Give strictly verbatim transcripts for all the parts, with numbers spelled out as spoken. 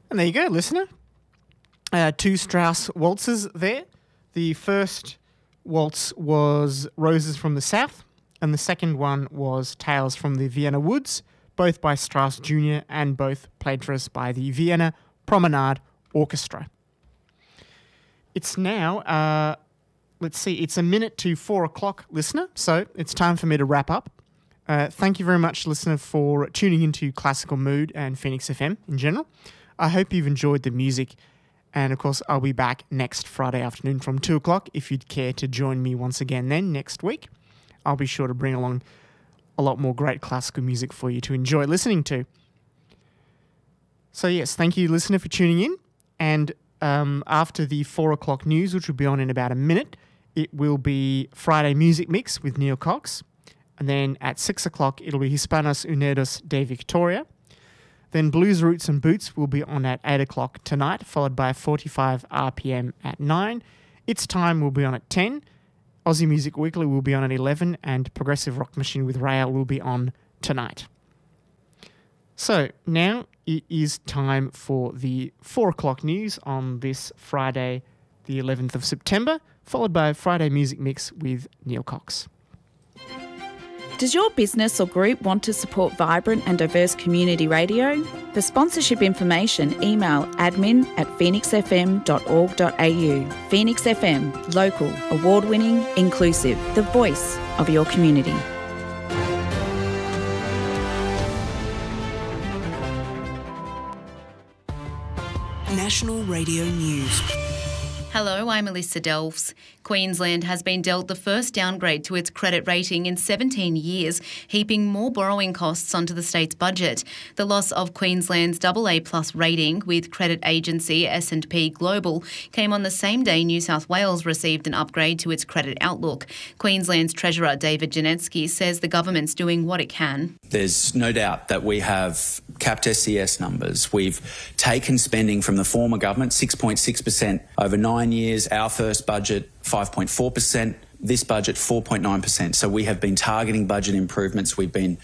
And there you go, listener. Uh, two Strauss waltzes there. The first waltz was Roses from the South, and the second one was Tales from the Vienna Woods, both by Strauss Junior and both played for us by the Vienna Promenade Orchestra. It's now, uh, let's see, it's a minute to four o'clock, listener, so it's time for me to wrap up. Uh, thank you very much, listener, for tuning into Classical Mood and Phoenix F M in general. I hope you've enjoyed the music. And, of course, I'll be back next Friday afternoon from two o'clock if you'd care to join me once again then next week. I'll be sure to bring along a lot more great classical music for you to enjoy listening to. So, yes, thank you, listener, for tuning in. And um, after the four o'clock news, which will be on in about a minute, it will be Friday Music Mix with Neil Cox. And then at six o'clock, it'll be Hispanos Unidos de Victoria. Then Blues Roots and Boots will be on at eight o'clock tonight, followed by forty-five R P M at nine. It's Time will be on at ten. Aussie Music Weekly will be on at eleven, and Progressive Rock Machine with Rail will be on tonight. So now it is time for the four o'clock news on this Friday, the eleventh of September, followed by Friday Music Mix with Neil Cox. Does your business or group want to support vibrant and diverse community radio? For sponsorship information, email admin at phoenix f m dot org dot a u. Phoenix F M, local, award-winning, inclusive, the voice of your community. National Radio News. Hello, I'm Alyssa Delves. Queensland has been dealt the first downgrade to its credit rating in seventeen years, heaping more borrowing costs onto the state's budget. The loss of Queensland's double A plus rating with credit agency S and P Global came on the same day New South Wales received an upgrade to its credit outlook. Queensland's Treasurer David Janetsky says the government's doing what it can. There's no doubt that we have capped S C S numbers. We've taken spending from the former government, six point six percent over nine years. Our first budget, five point four percent. This budget, four point nine percent. So we have been targeting budget improvements. We've been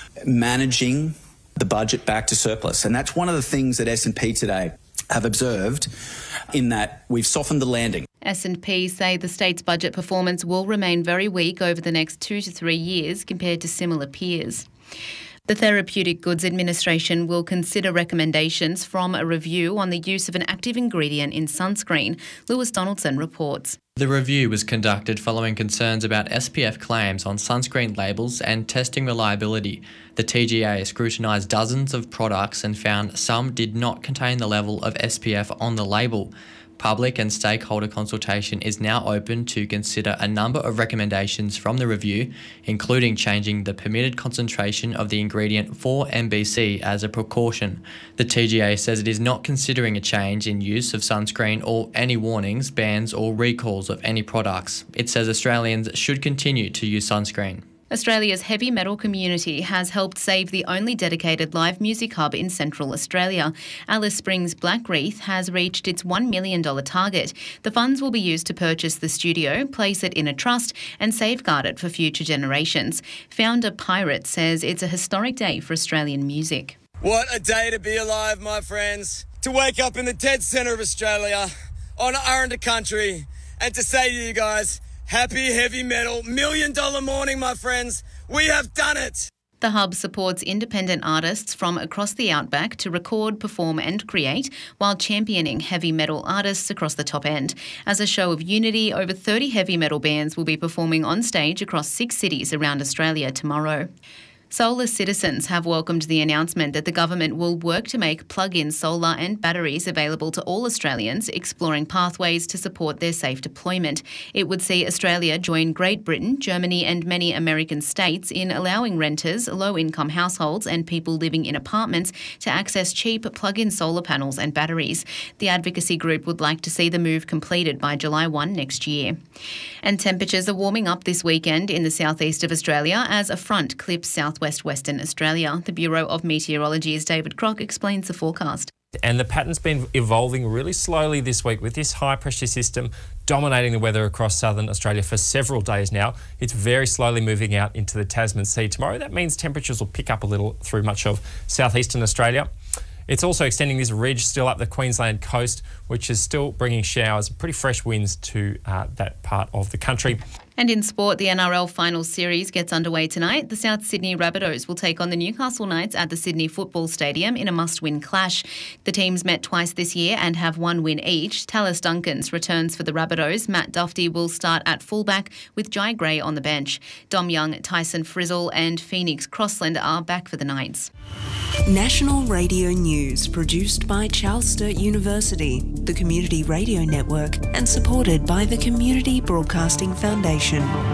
managing the budget back to surplus. And that's one of the things that S and P today have observed, in that we've softened the landing. S and P say the state's budget performance will remain very weak over the next two to three years compared to similar peers. The Therapeutic Goods Administration will consider recommendations from a review on the use of an active ingredient in sunscreen. Lewis Donaldson reports. The review was conducted following concerns about S P F claims on sunscreen labels and testing reliability. The T G A scrutinised dozens of products and found some did not contain the level of S P F on the label. Public and stakeholder consultation is now open to consider a number of recommendations from the review, including changing the permitted concentration of the ingredient for M B C as a precaution. The T G A says it is not considering a change in use of sunscreen or any warnings, bans or recalls of any products. It says Australians should continue to use sunscreen. Australia's heavy metal community has helped save the only dedicated live music hub in Central Australia. Alice Springs Blackreath has reached its one million dollars target. The funds will be used to purchase the studio, place it in a trust and safeguard it for future generations. Founder Pirate says it's a historic day for Australian music. What a day to be alive, my friends. To wake up in the dead centre of Australia, on Aranda country, and to say to you guys, happy heavy metal, million dollar morning, my friends. We have done it. The hub supports independent artists from across the outback to record, perform and create, while championing heavy metal artists across the top end. As a show of unity, over thirty heavy metal bands will be performing on stage across six cities around Australia tomorrow. Solar citizens have welcomed the announcement that the government will work to make plug-in solar and batteries available to all Australians, exploring pathways to support their safe deployment. It would see Australia join Great Britain, Germany and many American states in allowing renters, low-income households and people living in apartments to access cheap plug-in solar panels and batteries. The advocacy group would like to see the move completed by July first next year. And temperatures are warming up this weekend in the southeast of Australia as a front clips southwest Western Australia. The Bureau of Meteorology's David Crock explains the forecast. And the pattern's been evolving really slowly this week with this high pressure system dominating the weather across southern Australia for several days now. It's very slowly moving out into the Tasman Sea tomorrow. That means temperatures will pick up a little through much of southeastern Australia. It's also extending this ridge still up the Queensland coast, which is still bringing showers, pretty fresh winds to uh, that part of the country. And in sport, the N R L final series gets underway tonight. The South Sydney Rabbitohs will take on the Newcastle Knights at the Sydney Football Stadium in a must-win clash. The teams met twice this year and have one win each. Tallis Duncans returns for the Rabbitohs. Matt Duffy will start at fullback with Jai Gray on the bench. Dom Young, Tyson Frizzle and Phoenix Crossland are back for the Knights. National Radio News, produced by Charles Sturt University, the Community Radio Network, and supported by the Community Broadcasting Foundation.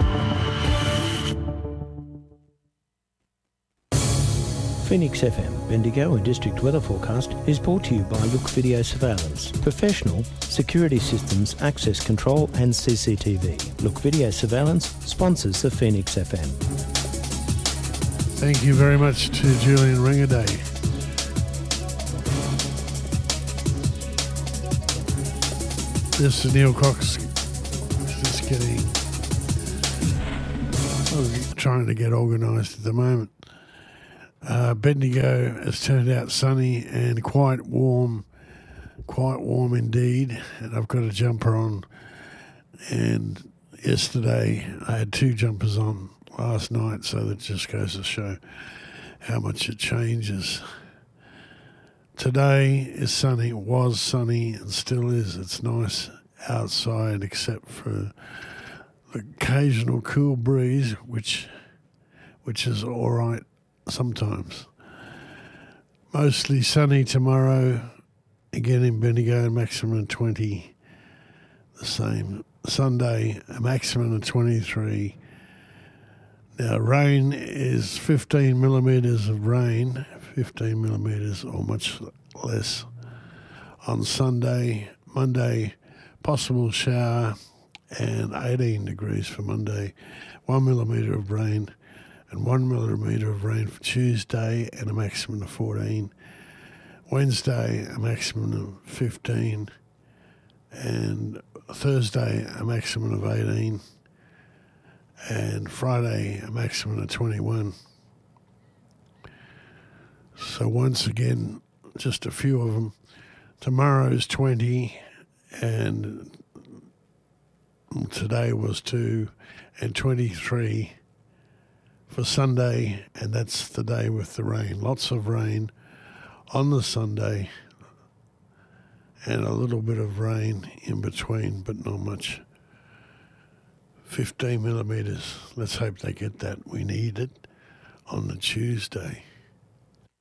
Phoenix F M, Bendigo and District Weather Forecast is brought to you by Look Video Surveillance. Professional security systems, access control and C C T V. Look Video Surveillance sponsors the Phoenix F M. Thank you very much to Julian Ringaday. This is Neil Cox. Just getting, I'm trying to get organised at the moment. Uh, Bendigo has turned out sunny and quite warm, quite warm indeed. And I've got a jumper on. And yesterday I had two jumpers on last night, so that just goes to show how much it changes. Today is sunny, was sunny and still is. It's nice outside except for the occasional cool breeze, which which is all right sometimes. Mostly sunny tomorrow, again in Bendigo, maximum of twenty. The same Sunday, a maximum of twenty-three. Now, rain is fifteen millimetres of rain, fifteen millimetres or much less on Sunday. Monday, possible shower and eighteen degrees for Monday, one millimetre of rain and one millimetre of rain for Tuesday and a maximum of fourteen. Wednesday, a maximum of fifteen and Thursday, a maximum of eighteen. And Friday, a maximum of twenty-one. So once again, just a few of them. Tomorrow's twenty, and today was two, and twenty-three for Sunday, and that's the day with the rain. Lots of rain on the Sunday, and a little bit of rain in between, but not much. fifteen millimetres. Let's hope they get that. We need it on the Tuesday.